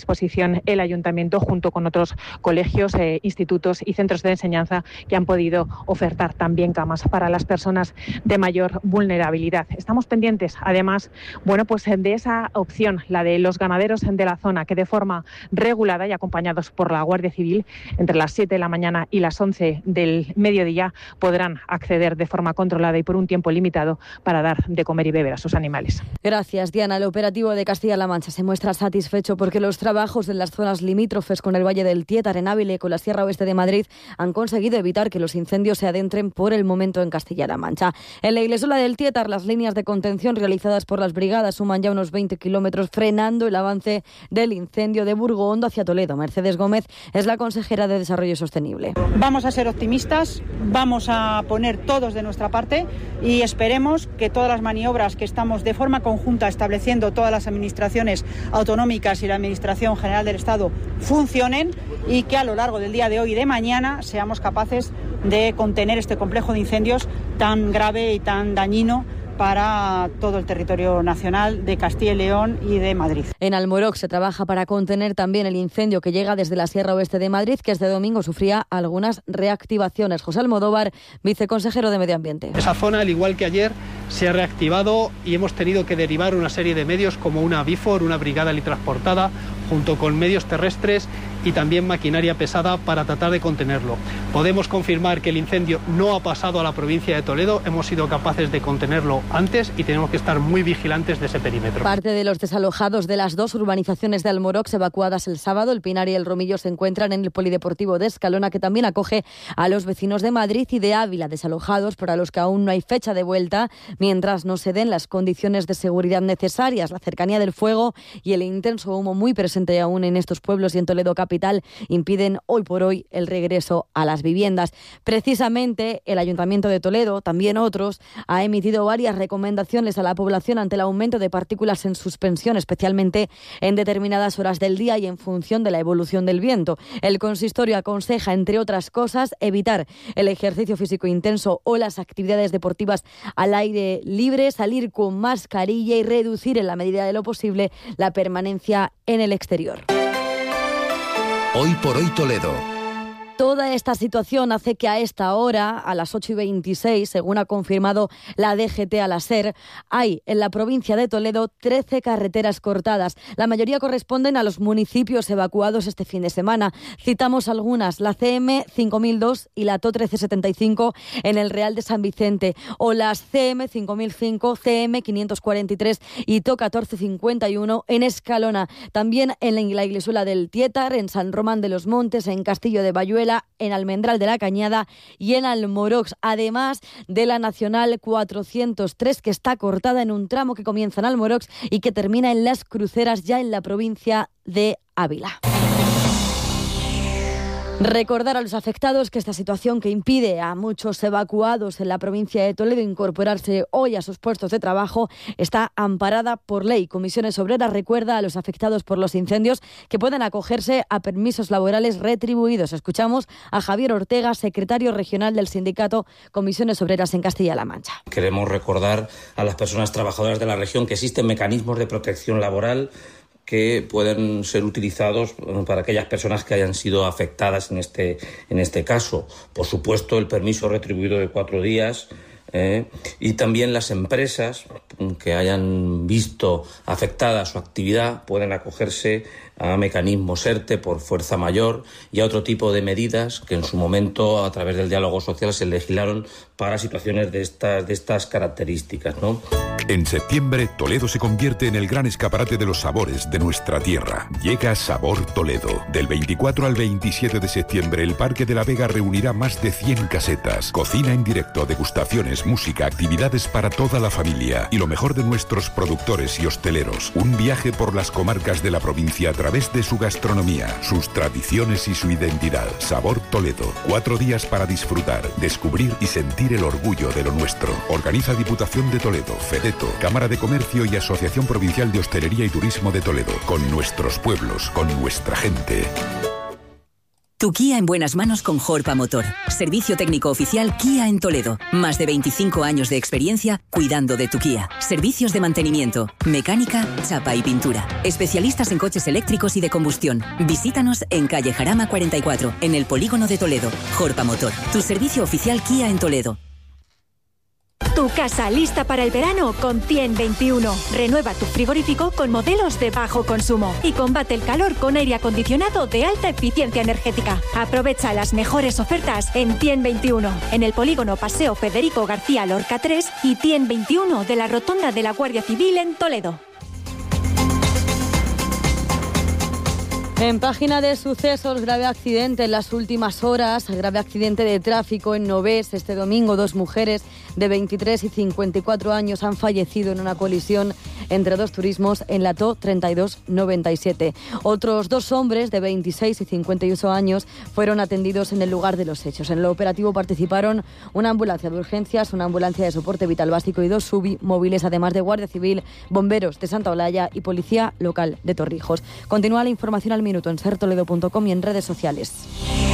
disposición el Ayuntamiento junto con otros colegios, institutos y centros de enseñanza que han podido ofertar también camas para las personas de mayor vulnerabilidad. Estamos pendientes, además, de esa opción, la de los ganaderos de la zona, que de forma regulada y acompañados por la Guardia Civil, entre las 7 de la mañana y las 11 del mediodía, podrán acceder de forma controlada y por un tiempo limitado para dar de comer y beber a sus animales. Gracias, Diana. El operativo de Castilla-La Mancha se muestra satisfecho porque los trabajos en las zonas limítrofes con el Valle del Tietar, en Ávila y con la Sierra Oeste de Madrid han conseguido evitar que los incendios se adentren por el momento en Castilla-La Mancha. En la Iglesola del Tietar, las líneas de contención realizadas por las brigadas suman ya unos 20 kilómetros, frenando el avance del incendio de Burgondo hacia Toledo. Mercedes Gómez es la consejera de Desarrollo Sostenible. Vamos a ser optimistas, vamos a poner todos de nuestra parte y esperemos que todas las maniobras que estamos de forma conjunta estableciendo todas las administraciones autonómicas y la Administración General del Estado funcionen y que a lo largo del día de hoy y de mañana seamos capaces de contener este complejo de incendios tan grave y tan dañino para todo el territorio nacional de Castilla y León y de Madrid. En Almorox se trabaja para contener también el incendio que llega desde la Sierra Oeste de Madrid, que este domingo sufría algunas reactivaciones. José Almodóvar, viceconsejero de Medio Ambiente. Esa zona, al igual que ayer, se ha reactivado y hemos tenido que derivar una serie de medios como una BIFOR, una brigada helitransportada, junto con medios terrestres y también maquinaria pesada para tratar de contenerlo. Podemos confirmar que el incendio no ha pasado a la provincia de Toledo, hemos sido capaces de contenerlo antes y tenemos que estar muy vigilantes de ese perímetro. Parte de los desalojados de las dos urbanizaciones de Almorox evacuadas el sábado, el Pinar y el Romillo, se encuentran en el Polideportivo de Escalona, que también acoge a los vecinos de Madrid y de Ávila, desalojados para los que aún no hay fecha de vuelta, mientras no se den las condiciones de seguridad necesarias. La cercanía del fuego y el intenso humo muy presente aún en estos pueblos y en Toledo capital impiden hoy por hoy el regreso a las viviendas. Precisamente el Ayuntamiento de Toledo, también otros, ha emitido varias recomendaciones a la población ante el aumento de partículas en suspensión, especialmente en determinadas horas del día y en función de la evolución del viento. El consistorio aconseja, entre otras cosas, evitar el ejercicio físico intenso o las actividades deportivas al aire libre, salir con mascarilla y reducir en la medida de lo posible la permanencia en el exterior. Hoy por hoy Toledo. Toda esta situación hace que a esta hora, a las 8:26, según ha confirmado la DGT a la SER, hay en la provincia de Toledo 13 carreteras cortadas. La mayoría corresponden a los municipios evacuados este fin de semana. Citamos algunas: la CM 5002 y la TO 1375 en el Real de San Vicente, o las CM 5005, CM 543 y TO 1451 en Escalona. También en la Iglesola del Tietar, en San Román de los Montes, en Castillo de Bayuela, en Almendral de la Cañada y en Almorox, además de la Nacional 403, que está cortada en un tramo que comienza en Almorox y que termina en Las Cruceras, ya en la provincia de Ávila. Recordar a los afectados que esta situación que impide a muchos evacuados en la provincia de Toledo incorporarse hoy a sus puestos de trabajo está amparada por ley. Comisiones Obreras recuerda a los afectados por los incendios que pueden acogerse a permisos laborales retribuidos. Escuchamos a Javier Ortega, secretario regional del sindicato Comisiones Obreras en Castilla-La Mancha. Queremos recordar a las personas trabajadoras de la región que existen mecanismos de protección laboral que pueden ser utilizados para aquellas personas que hayan sido afectadas en este caso. Por supuesto, el permiso retribuido de 4 días y también las empresas que hayan visto afectada su actividad pueden acogerse a mecanismos ERTE por fuerza mayor y a otro tipo de medidas que en su momento, a través del diálogo social, se legislaron para situaciones de estas características, ¿no? En septiembre, Toledo se convierte en el gran escaparate de los sabores de nuestra tierra. Llega Sabor Toledo. Del 24 al 27 de septiembre, el Parque de la Vega reunirá más de 100 casetas. Cocina en directo, degustaciones, música, actividades para toda la familia y lo mejor de nuestros productores y hosteleros. Un viaje por las comarcas de la provincia a través de su gastronomía, sus tradiciones y su identidad. Sabor Toledo. 4 días para disfrutar, descubrir y sentir el orgullo de lo nuestro. Organiza Diputación de Toledo, FEDETO, Cámara de Comercio y Asociación Provincial de Hostelería y Turismo de Toledo. Con nuestros pueblos, con nuestra gente. Tu Kia en buenas manos con Jorpa Motor. Servicio técnico oficial Kia en Toledo. Más de 25 años de experiencia cuidando de tu Kia. Servicios de mantenimiento, mecánica, chapa y pintura. Especialistas en coches eléctricos y de combustión. Visítanos en calle Jarama 44, en el polígono de Toledo. Jorpa Motor, tu servicio oficial Kia en Toledo. Tu casa lista para el verano con 10021. Renueva tu frigorífico con modelos de bajo consumo y combate el calor con aire acondicionado de alta eficiencia energética. Aprovecha las mejores ofertas en 10021, en el polígono Paseo Federico García Lorca 3 y 10021 de la Rotonda de la Guardia Civil en Toledo. En página de sucesos, grave accidente en las últimas horas, grave accidente de tráfico en Novés. Este domingo 2 mujeres de 23 y 54 años han fallecido en una colisión entre 2 turismos en la TO 3297. Otros 2 hombres de 26 y 58 años fueron atendidos en el lugar de los hechos. En el operativo participaron una ambulancia de urgencias, una ambulancia de soporte vital básico y 2 SUBI móviles, además de Guardia Civil, bomberos de Santa Olalla y Policía Local de Torrijos. Continúa la información al minuto en sertoledo.com y en redes sociales.